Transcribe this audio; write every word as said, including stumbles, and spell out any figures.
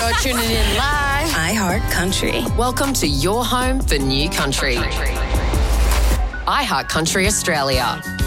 You're tuning in live. iHeart Country. Welcome to your home for new country. iHeart Country Australia.